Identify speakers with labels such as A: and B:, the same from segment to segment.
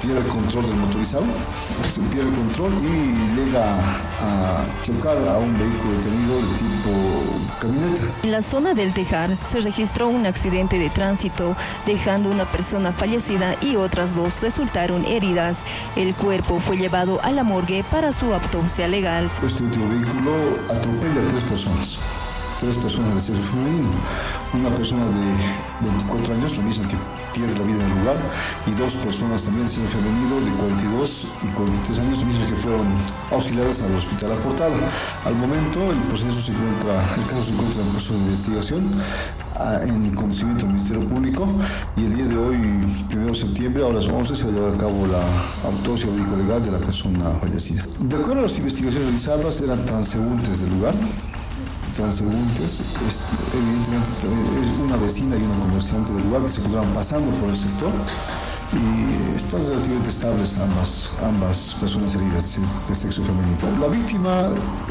A: pierde el control del motorizado, se pierde el control y llega a chocar a un vehículo detenido de tipo camioneta.
B: En la zona del Tejar se registró un accidente de tránsito, dejando una persona fallecida y otras dos resultaron heridas. El cuerpo fue llevado a la morgue para su autopsia legal.
A: Este último vehículo atropella a tres personas de sexo femenino. Una persona de 24 años, la misma que pierde la vida en el lugar, y dos personas también de sexo femenino de 42 y 43 años, las mismas que fueron auxiliadas al hospital aportada. Al momento, el caso se encuentra en proceso de investigación en conocimiento del Ministerio Público, y el día de hoy, 1 de septiembre, a las 11, se va a llevar a cabo la autopsia médico-legal de la persona fallecida. De acuerdo a las investigaciones realizadas, eran transeúntes del lugar. Transeúntes, evidentemente es una vecina y una comerciante del lugar que se encontraban pasando por el sector, y están relativamente estables ambas personas heridas de sexo femenino. La víctima,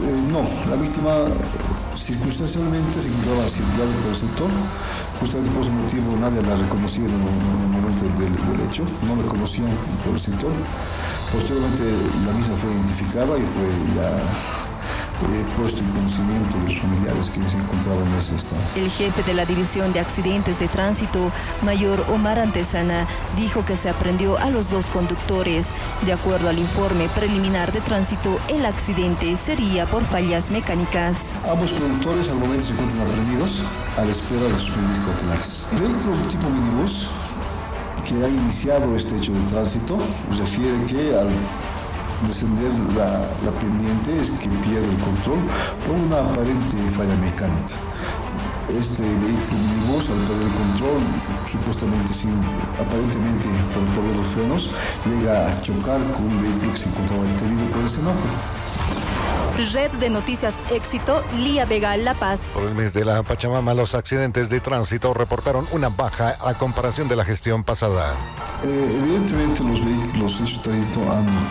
A: circunstancialmente se encontraba circulando por el sector, justamente por ese motivo nadie la reconocía en el momento del hecho, no la conocían por el sector. Posteriormente la misma fue identificada y fue ya puesto en conocimiento de los familiares que se encontraban en ese estado.
B: El jefe de la División de Accidentes de Tránsito, mayor Omar Antesana, dijo que se aprendió a los dos conductores. De acuerdo al informe preliminar de tránsito, el accidente sería por fallas mecánicas.
A: Ambos conductores al momento se encuentran aprendidos a la espera de sus medidas cautelares. El vehículo tipo minibús que ha iniciado este hecho de tránsito refiere que al descender la pendiente es que pierde el control por una aparente falla mecánica. Este vehículo minibús, al perder el control, supuestamente aparentemente por los frenos, llega a chocar con un vehículo que se encontraba detenido por el semáforo.
B: Red de Noticias Éxito, Lía Vega, La Paz.
C: Por el mes de la Pachamama, los accidentes de tránsito reportaron una baja a comparación de la gestión pasada.
A: Evidentemente los hechos de tránsito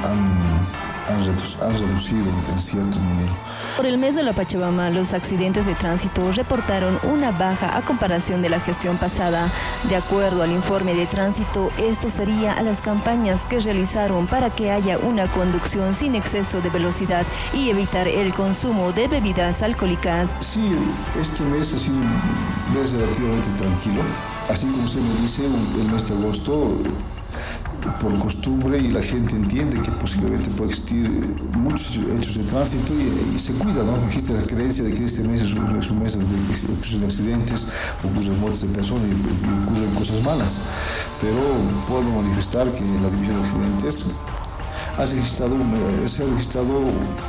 A: han reducido en cierto número.
B: Por el mes de la Pachamama, los accidentes de tránsito reportaron una baja a comparación de la gestión pasada. De acuerdo al informe de tránsito, esto sería a las campañas que realizaron para que haya una conducción sin exceso de velocidad y evitar el consumo de bebidas alcohólicas.
A: Sí, este mes ha sido un mes relativamente tranquilo. Así como usted me dice, el mes de agosto, por costumbre, y la gente entiende que posiblemente puede existir muchos hechos de tránsito y se cuida, ¿no? Existe la creencia de que este mes es un mes donde ocurren accidentes, ocurren muertes de personas y ocurren cosas malas. Pero puedo manifestar que la División de Accidentes se ha registrado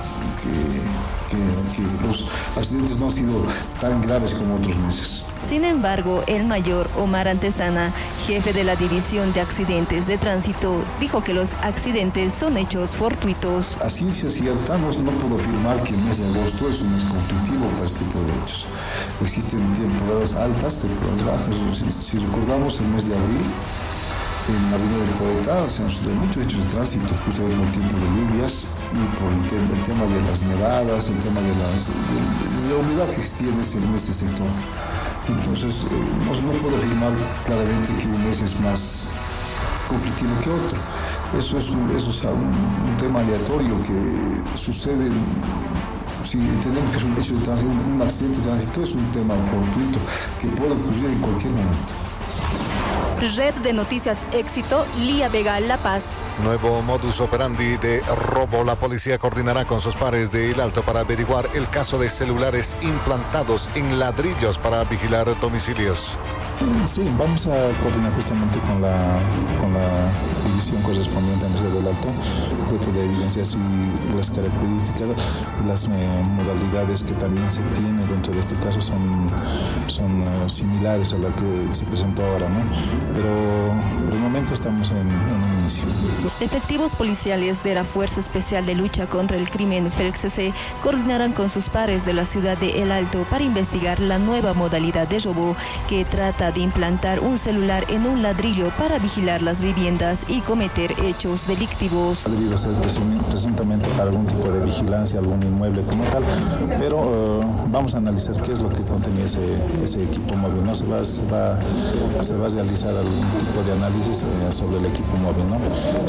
A: que los accidentes no han sido tan graves como otros meses.
B: Sin embargo, el mayor Omar Antesana, jefe de la División de Accidentes de Tránsito, dijo que los accidentes son hechos fortuitos.
A: A ciencia cierta, no puedo afirmar que el mes de agosto es un mes conflictivo para este tipo de hechos. Existen temporadas altas, temporadas bajas. Si recordamos el mes de abril, en la Avenida del Poeta se han sucedido muchos hechos de tránsito, justamente por el tiempo de lluvias y por el tema de las nevadas, el tema de la humedad que existía en ese sector. Entonces, no puedo afirmar claramente que un mes es más conflictivo que otro. Eso es un tema aleatorio que sucede. Si entendemos que es un hecho de tránsito, un accidente de tránsito es un tema fortuito que puede ocurrir en cualquier momento.
B: Red de Noticias Éxito, Lía Vega, La Paz.
C: Nuevo modus operandi de robo. La policía coordinará con sus pares de El Alto para averiguar el caso de celulares implantados en ladrillos para vigilar domicilios.
D: Sí, vamos a coordinar justamente con la división correspondiente en Red del Alto, objeto de evidenciar si las características, las modalidades que también se tienen dentro de este caso son similares a la que se presentó ahora, ¿no? Pero por el momento estamos en un inicio.
B: Efectivos policiales de la Fuerza Especial de Lucha contra el Crimen, FELCC, coordinarán con sus pares de la ciudad de El Alto para investigar la nueva modalidad de robo que trata de implantar un celular en un ladrillo para vigilar las viviendas y cometer hechos delictivos.
D: Ha debido ser presuntamente para algún tipo de vigilancia, algún inmueble como tal, pero vamos a analizar qué es lo que contenía ese equipo móvil, ¿no? Se va a realizar algún tipo de análisis sobre el equipo móvil, ¿no?